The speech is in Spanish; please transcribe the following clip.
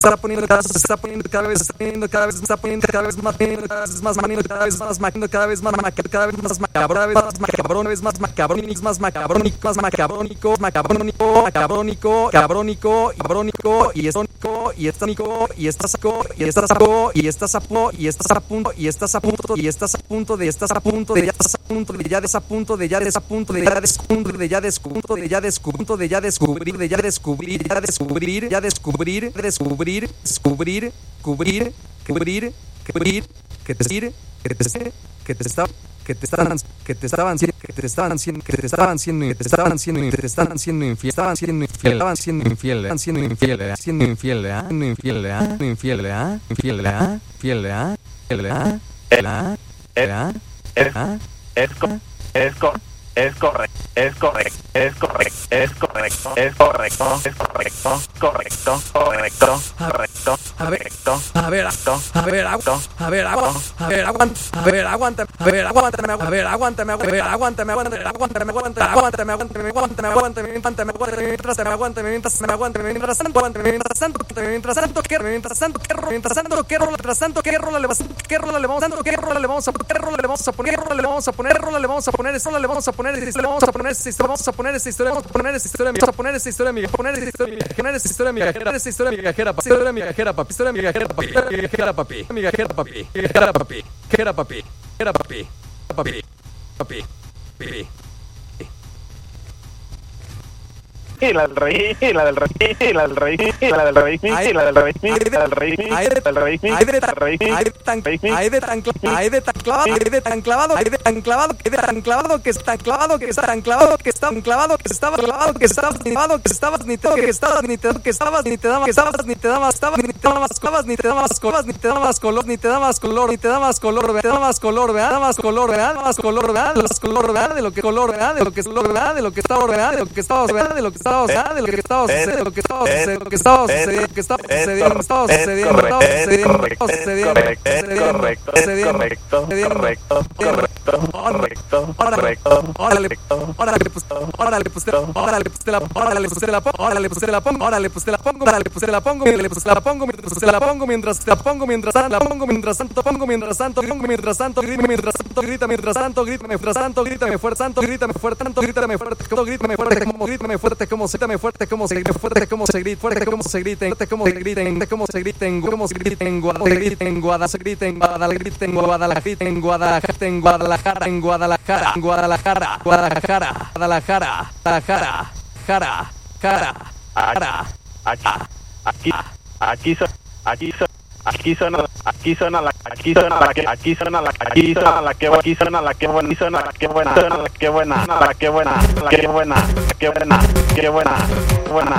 está poniendo cada vez, se está poniendo cada vez, está poniendo cada vez, está poniendo cada vez más, cada vez más manido, cada vez más macabro, cada vez más macabro, cada vez más macabro, cada vez más macabrón, más macabrónico, más macabrónico, más macabrónico, macabrónico, macabrónico, cabrónico, cabrónico, y estónico, y estónico, y estás saco, y estás saco, y estás a punto, y estás a punto, y estás a punto, y estás a punto de, estás a punto de, ya estás a punto de, ya des a punto de, ya des a punto de, ya descubrir, de ya descubrir, de ya descubrir, de ya descubrir, de ya descubrir, ya descubrir, ya descubrir, descubrir, descubrir, cubrir, cubrir, cubrir, que te sirve, que te sirve, que te está, que te estaban, que te estaban, que te estaban siendo, que te estaban siendo, que te estaban siendo, que te estaban siendo infiel, estaban siendo infiel, estaban siendo infiel, estaban siendo infiel, siendo infiel, infiel, infiel, infiel, infiel, es correcto, es correcto, es correcto, es correcto, es correcto, es correcto, correcto, correcto, correcto, a ver, a ver, a ver, a ver, a ver, aguanta, a ver, aguanta, a ver, aguántame, a ver, aguántame, a ver, aguántame, aguántame, aguántame, aguántame, aguántame, aguántame, aguántame, aguántame, mientras me aguante, mientras me aguante, mientras tanto, aguántame, mientras tanto, mientras tanto, que mientras tanto, que mientras tanto, que mientras tanto, que rola le vamos, que rola le vamos, que rola le vamos a poner, rola le vamos a poner, rola le vamos a poner, rola le vamos a poner, rola le vamos a poner, vamos a poner esta historia, vamos a poner esta historia, vamos a poner esta historia, vamos a poner esta historia, amiga, poner esta historia, poner esta historia, migajera, esta historia, migajera, historia, migajera, papi, historia, migajera, papi, migajera, papi, migajera, papi, migajera, papi, migajera, papi, migajera, papi, papi, papi, papi. Y la del rey, y la del rey, y la del rey, y la del rey, y la del rey, y la del rey, hay de tan clavado, hay de tan clavado, hay de tan clavado, hay de tan clavado, que tan clavado, que está clavado, que está tan clavado, que está clavado, que estaba clavado, que estabas clavado, que estabas ni te, que estabas ni te, que estabas ni te daba, que estabas ni te daba, estabas ni te daba más clavas, ni te daba más color, ni te daba más color, ni te daba más color, ni te daba más color, te daba más color, vea, más color, vea, más color, vea, más color, vea, de lo que color, vea, de lo que color, vea, de lo que estaba, vea, de lo que estaba, vea, de lo que estaba, de lo que estaba sucediendo, de lo que estaba sucediendo, lo que estaba sucediendo, que estaba sucediendo, estaba sucediendo, estaba sucediendo, estaba sucediendo, correcto, correcto, correcto, correcto, correcto, correcto, órale, órale, pues, órale, pues, órale, pues, la, órale, pues, la pongo, órale, pues, la pongo, órale, pues, la pongo, órale, pues, la pongo, órale, pues, la pongo, mientras la pongo, mientras la pongo, mientras la pongo, mientras tanto pongo, mientras tanto, mientras tanto, grita, mientras tanto, grita, mientras tanto, grítame, mientras tanto, grítame fuerte, tanto, grítame fuerte, tanto, grítame fuerte, como grítame fuerte, como grítame fuerte, como grítame fuerte, como se grita, fuerte, como se grita, fuerte, como se griten, fuerte, como se griten, como se griten, como se griten, Guadalajara, se griten, Guadalajara, en Guadalajara, en Guadalajara, en Guadalajara, en Guadalajara, Guadalajara, Guadalajara, Guadalajara, Jara, Jara, Jara, aquí suena, aquí suena la, aquí suena la que, aquí suena la, aquí suena la que, aquí suena la que buena, aquí suena la que buena, suena la que buena, la que buena, la que buena, la que buena, que buena, buena.